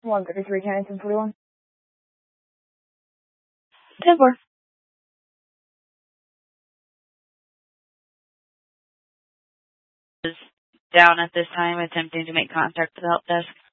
133 Kennington 41. 10-4. Is down at this time, attempting to make contact with the help desk.